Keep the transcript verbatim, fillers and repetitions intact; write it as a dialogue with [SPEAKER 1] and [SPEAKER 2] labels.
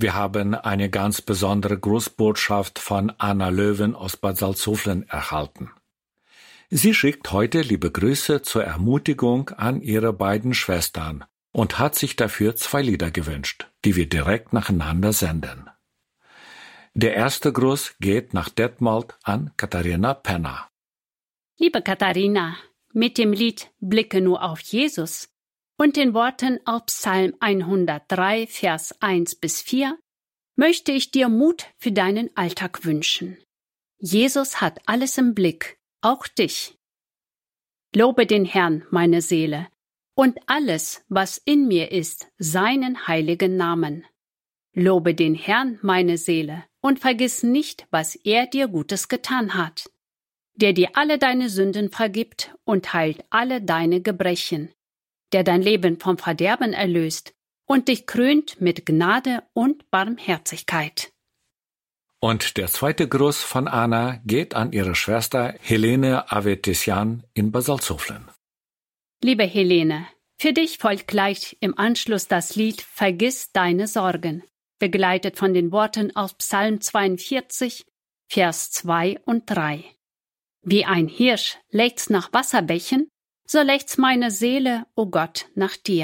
[SPEAKER 1] Wir haben eine ganz besondere Grußbotschaft von Anna Löwen aus Bad Salzuflen erhalten. Sie schickt heute liebe Grüße zur Ermutigung an ihre beiden Schwestern und hat sich dafür zwei Lieder gewünscht, die wir direkt nacheinander senden. Der erste Gruß geht nach Detmold an Katharina Penner.
[SPEAKER 2] Liebe Katharina, mit dem Lied Blicke nur auf Jesus und den Worten aus Psalm hundertdrei, Vers eins bis vier, möchte ich dir Mut für deinen Alltag wünschen. Jesus hat alles im Blick, auch dich. Lobe den Herrn, meine Seele, und alles, was in mir ist, seinen heiligen Namen. Lobe den Herrn, meine Seele, und vergiss nicht, was er dir Gutes getan hat, der dir alle deine Sünden vergibt und heilt alle deine Gebrechen, der dein Leben vom Verderben erlöst und dich krönt mit Gnade und Barmherzigkeit.
[SPEAKER 1] Und der zweite Gruß von Anna geht an ihre Schwester Helene Avetisian in Bad Salzuflen.
[SPEAKER 2] Liebe Helene, für dich folgt gleich im Anschluss das Lied Vergiss deine Sorgen, begleitet von den Worten aus Psalm zweiundvierzig, Vers zwei und drei. Wie ein Hirsch lechzt nach Wasserbächen, so lechzt meine Seele, o Gott, nach dir.